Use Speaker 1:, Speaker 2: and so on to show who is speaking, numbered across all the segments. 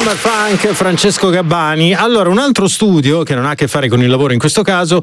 Speaker 1: Summer Funk, Francesco Gabbani. Allora, un altro studio che non ha a che fare con il lavoro in questo caso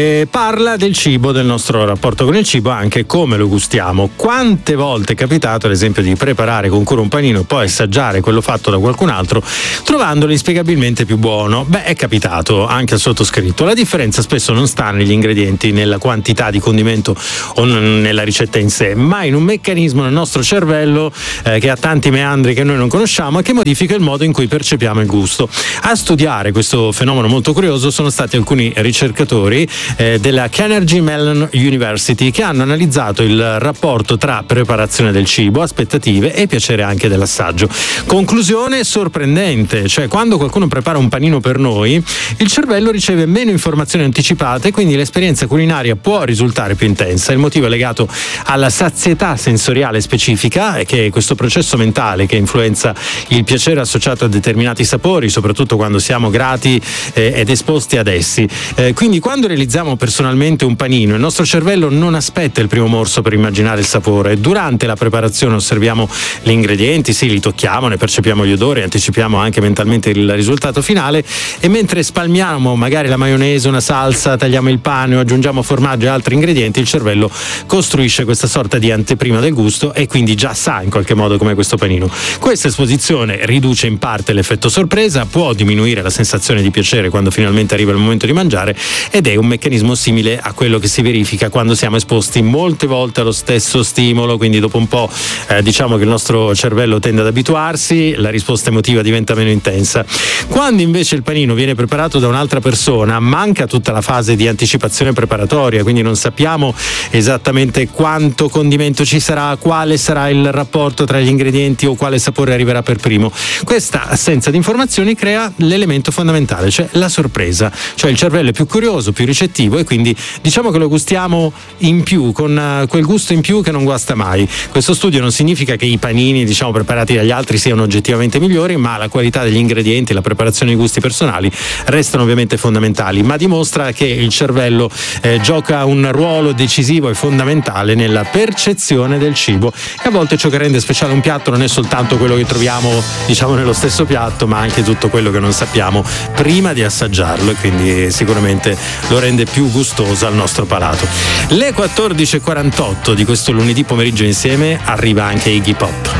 Speaker 1: parla del cibo, del nostro rapporto con il cibo, anche come lo gustiamo. Quante volte è capitato, ad esempio, di preparare con cura un panino e poi assaggiare quello fatto da qualcun altro trovandolo inspiegabilmente più buono? Beh, è capitato anche al sottoscritto. La differenza spesso non sta negli ingredienti, nella quantità di condimento o nella ricetta in sé, ma in un meccanismo nel nostro cervello che ha tanti meandri che noi non conosciamo e che modifica il modo in cui percepiamo il gusto. A studiare questo fenomeno molto curioso sono stati alcuni ricercatori della Carnegie Mellon University, che hanno analizzato il rapporto tra preparazione del cibo, aspettative e piacere anche dell'assaggio. Conclusione sorprendente, cioè quando qualcuno prepara un panino per noi, il cervello riceve meno informazioni anticipate, quindi l'esperienza culinaria può risultare più intensa. Il motivo è legato alla sazietà sensoriale specifica, che è questo processo mentale che influenza il piacere associato a determinati sapori, soprattutto quando siamo grati ed esposti ad essi. Quindi quando realizziamo personalmente un panino, il nostro cervello non aspetta il primo morso per immaginare il sapore. Durante la preparazione osserviamo gli ingredienti, sì, li tocchiamo, ne percepiamo gli odori, anticipiamo anche mentalmente il risultato finale, e mentre spalmiamo magari la maionese, una salsa, tagliamo il pane o aggiungiamo formaggio e altri ingredienti, il cervello costruisce questa sorta di anteprima del gusto e quindi già sa in qualche modo com'è questo panino. Questa esposizione riduce in parte l'effetto sorpresa, può diminuire la sensazione di piacere quando finalmente arriva il momento di mangiare, ed è un meccanismo simile a quello che si verifica quando siamo esposti molte volte allo stesso stimolo, quindi dopo un po' diciamo che il nostro cervello tende ad abituarsi, la risposta emotiva diventa meno intensa. Quando invece il panino viene preparato da un'altra persona, manca tutta la fase di anticipazione preparatoria, quindi non sappiamo esattamente quanto condimento ci sarà, quale sarà il rapporto tra gli ingredienti o quale sapore arriverà per primo. Questa assenza di informazioni crea l'elemento fondamentale, cioè la sorpresa, cioè il cervello è più curioso, più ricettivo, e quindi diciamo che lo gustiamo in più, con quel gusto in più che non guasta mai. Questo studio non significa che i panini, diciamo, preparati dagli altri siano oggettivamente migliori, ma la qualità degli ingredienti, la preparazione dei gusti personali restano ovviamente fondamentali, ma dimostra che il cervello gioca un ruolo decisivo e fondamentale nella percezione del cibo, e a volte ciò che rende speciale un piatto non è soltanto quello che troviamo, diciamo, nello stesso piatto, ma anche tutto quello che non sappiamo prima di assaggiarlo, e quindi sicuramente lo rende più gustoso al nostro palato. Le 14:48 di questo lunedì pomeriggio insieme arriva anche Iggy Pop.